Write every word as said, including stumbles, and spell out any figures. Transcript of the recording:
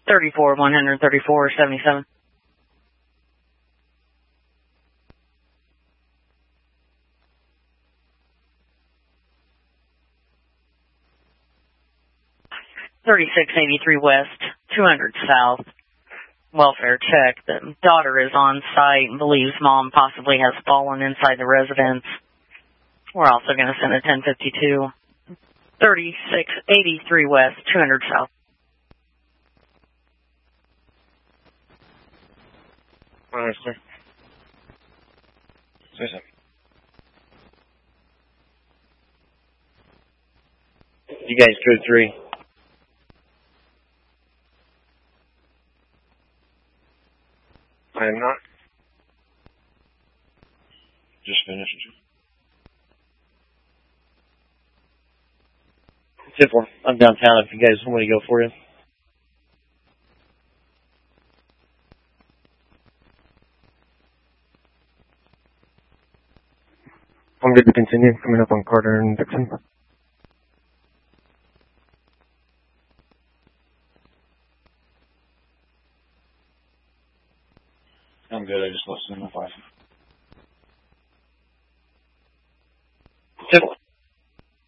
thirty-four, one thirty-four, seventy-seven. thirty-six eighty-three west, two hundred south. Welfare check. The daughter is on site and believes mom possibly has fallen inside the residence. We're also going to send a ten fifty-two. thirty-six eighty-three west, two hundred south. All right, clear. Say something. You guys code three. I am not. Just finished. Simple. I'm downtown if you guys want me to go for you. I'm good to continue. Coming up on Carter and Dixon. I'm good. I just listened to my wife.